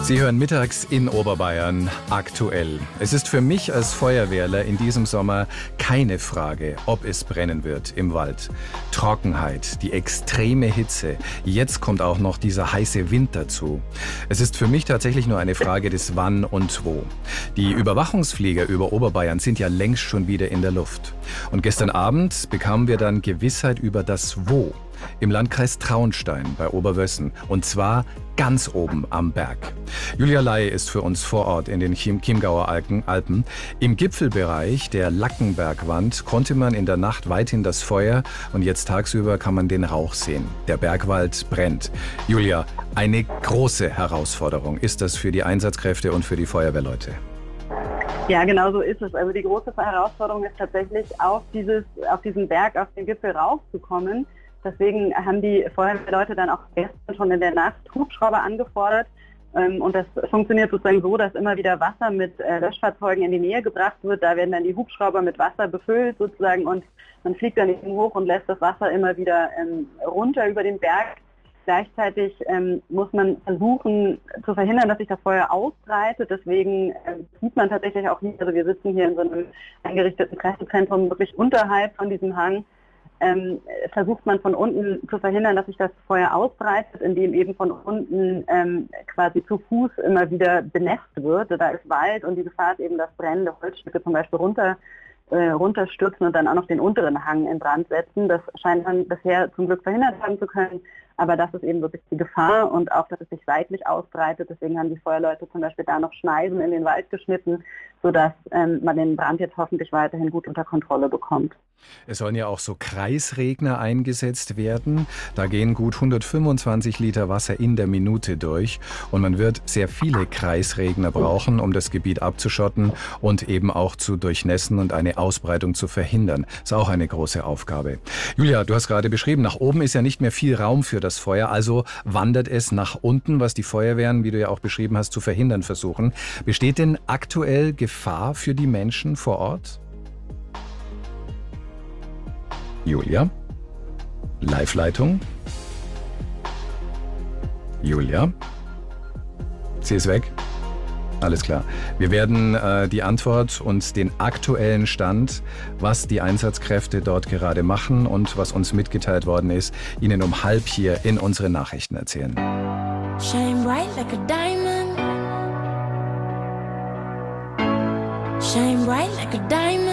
Sie hören mittags in Oberbayern aktuell. Es ist für mich als Feuerwehrler in diesem Sommer keine Frage, ob es brennen wird im Wald. Trockenheit, die extreme Hitze, jetzt kommt auch noch dieser heiße Wind dazu. Es ist für mich tatsächlich nur eine Frage des Wann und Wo. Die Überwachungsflieger über Oberbayern sind ja längst schon wieder in der Luft. Und gestern Abend bekamen wir dann Gewissheit über das Wo. Im Landkreis Traunstein bei Oberwössen, und zwar ganz oben am Berg. Julia Ley ist für uns vor Ort in den Chiemgauer Alpen. Im Gipfelbereich der Lackenbergwand konnte man in der Nacht weithin das Feuer und jetzt tagsüber kann man den Rauch sehen. Der Bergwald brennt. Julia, eine große Herausforderung ist das für die Einsatzkräfte und für die Feuerwehrleute. Ja, genau so ist es. Also die große Herausforderung ist tatsächlich, auf diesen Berg, auf den Gipfel raufzukommen. Deswegen haben die Feuerwehrleute dann auch gestern schon in der Nacht Hubschrauber angefordert. Und das funktioniert sozusagen so, dass immer wieder Wasser mit Löschfahrzeugen in die Nähe gebracht wird. Da werden dann die Hubschrauber mit Wasser befüllt sozusagen und man fliegt dann eben hoch und lässt das Wasser immer wieder runter über den Berg. Gleichzeitig muss man versuchen zu verhindern, dass sich das Feuer ausbreitet. Deswegen sieht man tatsächlich auch nicht, also wir sitzen hier in so einem eingerichteten Kräftezentrum wirklich unterhalb von diesem Hang. Versucht man von unten zu verhindern, dass sich das Feuer ausbreitet, indem eben von unten quasi zu Fuß immer wieder benässt wird. Da ist Wald und die Gefahr ist eben, dass brennende Holzstücke zum Beispiel runterstürzen und dann auch noch den unteren Hang in Brand setzen. Das scheint man bisher zum Glück verhindert haben zu können. Aber das ist eben wirklich die Gefahr und auch, dass es sich seitlich ausbreitet. Deswegen haben die Feuerleute zum Beispiel da noch Schneisen in den Wald geschnitten, sodass man den Brand jetzt hoffentlich weiterhin gut unter Kontrolle bekommt. Es sollen ja auch so Kreisregner eingesetzt werden. Da gehen gut 125 Liter Wasser in der Minute durch. Und man wird sehr viele Kreisregner brauchen, um das Gebiet abzuschotten und eben auch zu durchnässen und eine Ausbreitung zu verhindern. Das ist auch eine große Aufgabe. Julia, du hast gerade beschrieben, nach oben ist ja nicht mehr viel Raum für das Feuer. Also wandert es nach unten, was die Feuerwehren, wie du ja auch beschrieben hast, zu verhindern versuchen. Besteht denn aktuell Gefahr für die Menschen vor Ort? Julia? Live-Leitung? Julia? Sie ist weg? Alles klar. Wir werden die Antwort und den aktuellen Stand, was die Einsatzkräfte dort gerade machen und was uns mitgeteilt worden ist, Ihnen um 12:30 hier in unseren Nachrichten erzählen. Shine bright like a diamond. Shine bright like a diamond.